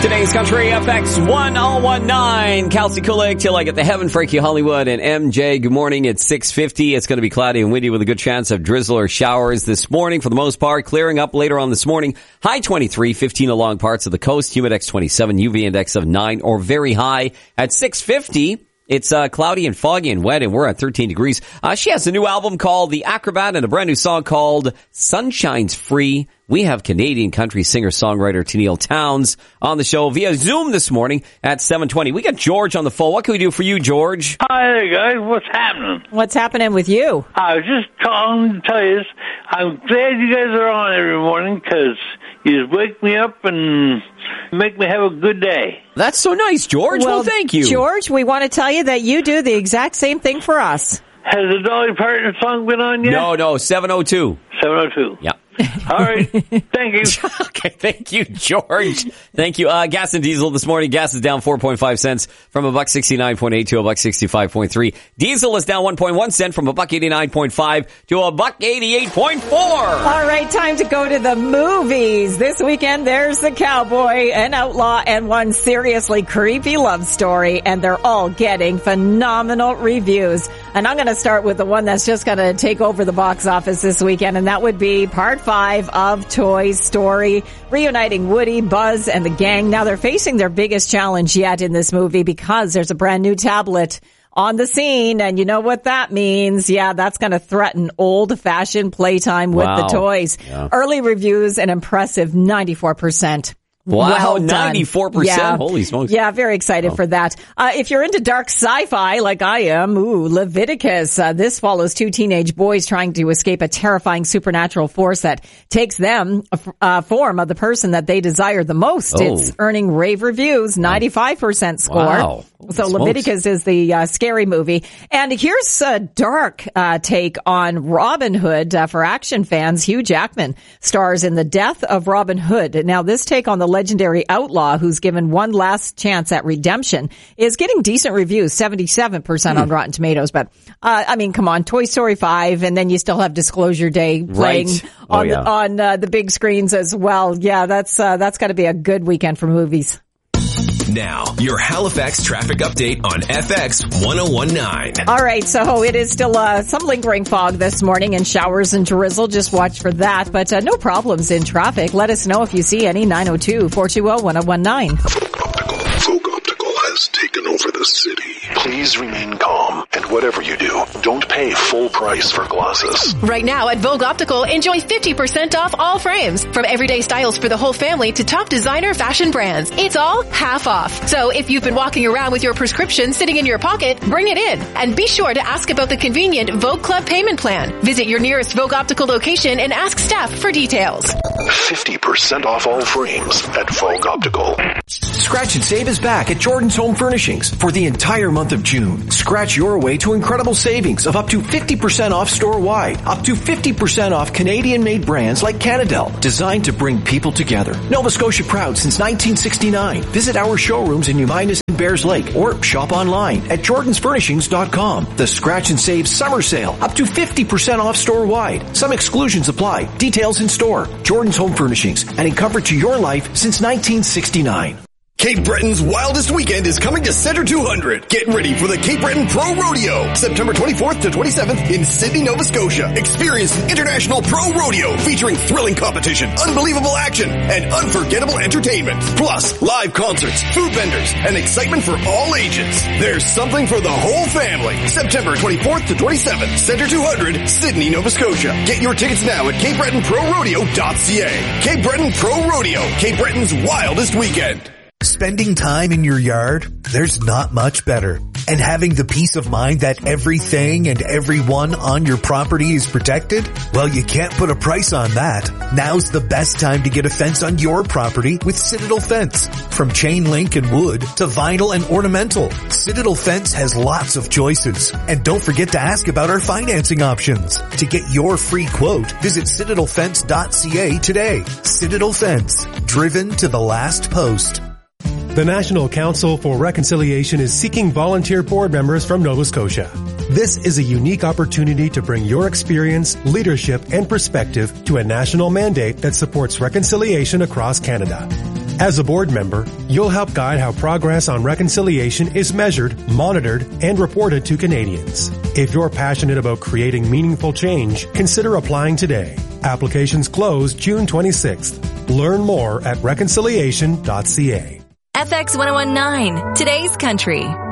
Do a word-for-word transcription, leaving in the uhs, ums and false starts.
Today's Country F X one oh one nine. Kelsey Kulik till I get to heaven. Frankie Hollywood and M J. Good morning. It's six fifty. It's going to be cloudy and windy with a good chance of drizzle or showers this morning. For the most part, clearing up later on this morning. High twenty-three, fifteen along parts of the coast. Humidex twenty-seven, U V index of nine or very high at six fifty. It's uh, cloudy and foggy and wet, and we're at thirteen degrees. Uh, she has a new album called The Acrobat and a brand new song called Sunshine's Free. We have Canadian country singer-songwriter Tenille Townes on the show via Zoom this morning at seven twenty. We got George on the phone. What can we do for you, George? Hi there, guys. What's happening? What's happening with you? I was just calling to tell you, I'm glad you guys are on every morning because you just wake me up and make me have a good day. That's so nice, George. Well, well thank you. George, we want to tell you that you do the exact same thing for us. Has the Dolly Parton song been on yet? No, no, seven oh two. seven oh two. Yeah. All right. Thank you. Okay, thank you, George. Thank you. Uh, gas and diesel this morning. Gas is down four point five cents from a buck sixty-nine point eight to a buck sixty-five point three. Diesel is down one point one cent from a buck eighty-nine point five to a buck eighty-eight point four. All right, time to go to the movies. This weekend, there's The Cowboy, an outlaw, and one seriously creepy love story, and they're all getting phenomenal reviews. And I'm going to start with the one that's just going to take over the box office this weekend, and that would be part five of Toy Story, reuniting Woody, Buzz, and the gang. Now they're facing their biggest challenge yet in this movie because there's a brand new tablet on the scene, and you know what that means. Yeah, that's going to threaten old-fashioned playtime with wow. the toys. Yeah. Early reviews, an impressive ninety-four percent. Wow, well ninety-four percent. Yeah. Holy smokes. Yeah, very excited oh. for that. Uh, if you're into dark sci-fi like I am, ooh, Leviticus. Uh, this follows two teenage boys trying to escape a terrifying supernatural force that takes them a uh, form of the person that they desire the most. Oh. It's earning rave reviews, ninety-five percent score. Wow. So Smokes. Leviticus is the uh, scary movie. And here's a dark uh, take on Robin Hood uh, for action fans. Hugh Jackman stars in The Death of Robin Hood. Now, this take on the legendary outlaw who's given one last chance at redemption is getting decent reviews, seventy-seven percent hmm. on Rotten Tomatoes. But, uh, I mean, come on, Toy Story five, and then you still have Disclosure Day playing right. oh, on, yeah. the, on uh, the big screens as well. Yeah, that's uh, that's got to be a good weekend for movies. Now, your Halifax traffic update on F X one oh one nine. All right, so it is still uh, some lingering fog this morning and showers and drizzle. Just watch for that, but uh, no problems in traffic. Let us know if you see any. nine oh two, four two zero, one oh one nine. Folk Optical has taken over the city. Please remain calm, and whatever you do, don't pay full price for glasses. Right now at Vogue Optical, enjoy fifty percent off all frames. From everyday styles for the whole family to top designer fashion brands. It's all half off. So if you've been walking around with your prescription sitting in your pocket, bring it in. And be sure to ask about the convenient Vogue Club payment plan. Visit your nearest Vogue Optical location and ask staff for details. fifty percent off all frames at Vogue Optical. Scratch and Save is back at Jordan's Home Furnishings for the entire month of June. Scratch your way to incredible savings of up to fifty percent off store-wide, up to fifty percent off Canadian-made brands like Canadel, designed to bring people together. Nova Scotia proud since nineteen sixty-nine. Visit our showrooms in Uminas and Bears Lake or shop online at jordans furnishings dot com. The Scratch and Save Summer Sale, up to fifty percent off store-wide. Some exclusions apply. Details in store. Jordan's Home Furnishings, adding comfort to your life since nineteen sixty-nine. Cape Breton's wildest weekend is coming to Center two hundred. Get ready for the Cape Breton Pro Rodeo, September twenty-fourth to twenty-seventh in Sydney, Nova Scotia. Experience an international pro rodeo featuring thrilling competition, unbelievable action, and unforgettable entertainment. Plus, live concerts, food vendors, and excitement for all ages. There's something for the whole family. September twenty-fourth to twenty-seventh, Center two hundred, Sydney, Nova Scotia. Get your tickets now at cape breton pro rodeo dot c a. Cape Breton Pro Rodeo, Cape Breton's wildest weekend. Spending time in your yard, there's not much better. And having the peace of mind that everything and everyone on your property is protected? Well, you can't put a price on that. Now's the best time to get a fence on your property with Citadel Fence. From chain link and wood to vinyl and ornamental, Citadel Fence has lots of choices. And don't forget to ask about our financing options. To get your free quote, visit citadel fence dot c a today. Citadel Fence, driven to the last post. The National Council for Reconciliation is seeking volunteer board members from Nova Scotia. This is a unique opportunity to bring your experience, leadership, and perspective to a national mandate that supports reconciliation across Canada. As a board member, you'll help guide how progress on reconciliation is measured, monitored, and reported to Canadians. If you're passionate about creating meaningful change, consider applying today. Applications close June twenty-sixth. Learn more at reconciliation dot c a. F X one oh one nine, today's country.